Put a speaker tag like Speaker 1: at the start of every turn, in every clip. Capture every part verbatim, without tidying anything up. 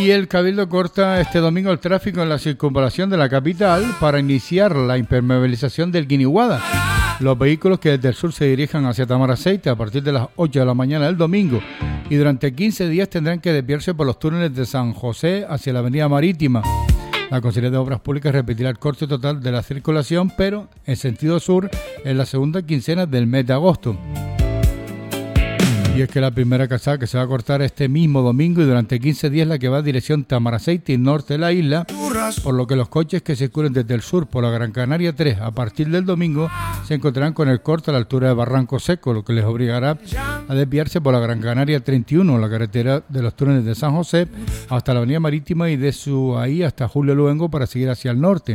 Speaker 1: Y el Cabildo corta este domingo el tráfico en la circunvalación de la capital para iniciar la impermeabilización del Guiniguada. Los vehículos que desde el sur se dirijan hacia Tamaraceite a partir de las ocho de la mañana del domingo y durante quince días tendrán que desviarse por los túneles de San José hacia la avenida Marítima. La Consejería de Obras Públicas repetirá el corte total de la circulación, pero en sentido sur en la segunda quincena del mes de agosto. Y es que la primera calzada que se va a cortar este mismo domingo y durante quince días la que va a dirección Tamaraceite y norte de la isla, por lo que los coches que circulen desde el sur por la Gran Canaria tres a partir del domingo se encontrarán con el corte a la altura de Barranco Seco, lo que les obligará a desviarse por la Gran Canaria treinta y uno, la carretera de los túneles de San José, hasta la avenida Marítima y de su ahí hasta Julio Luengo para seguir hacia el norte.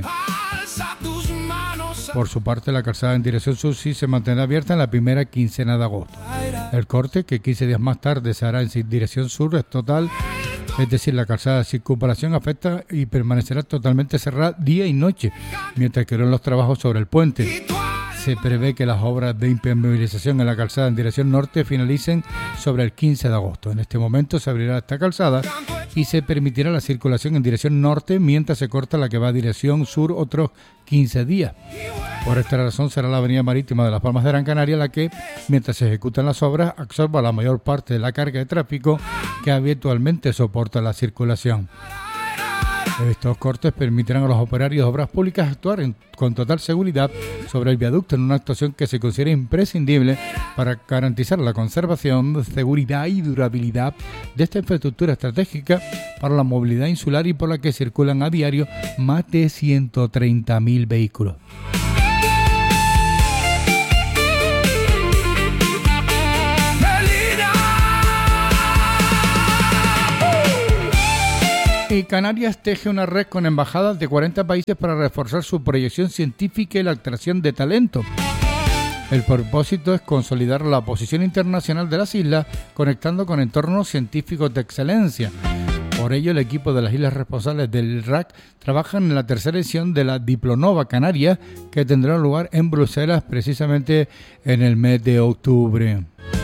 Speaker 1: Por su parte, la calzada en dirección sur sí se mantendrá abierta en la primera quincena de agosto. El corte, que quince días más tarde se hará en dirección sur, es total, es decir, la calzada de circunvalación afecta y permanecerá totalmente cerrada día y noche, mientras que los trabajos sobre el puente. Se prevé que las obras de impermeabilización en la calzada en dirección norte finalicen sobre el quince de agosto. En este momento se abrirá esta calzada y se permitirá la circulación en dirección norte mientras se corta la que va a dirección sur otros quince días. Por esta razón será la avenida Marítima de Las Palmas de Gran Canaria la que, mientras se ejecutan las obras, absorba la mayor parte de la carga de tráfico que habitualmente soporta la circulación. Estos cortes permitirán a los operarios de obras públicas actuar en, con total seguridad sobre el viaducto en una actuación que se considera imprescindible para garantizar la conservación, seguridad y durabilidad de esta infraestructura estratégica para la movilidad insular y por la que circulan a diario más de ciento treinta mil vehículos. Y Canarias teje una red con embajadas de cuarenta países para reforzar su proyección científica y la atracción de talento. El propósito es consolidar la posición internacional de las islas, conectando con entornos científicos de excelencia. Por ello, el equipo de las islas responsables del R A C trabajan en la tercera edición de la Diplonova Canaria, que tendrá lugar en Bruselas precisamente en el mes de octubre.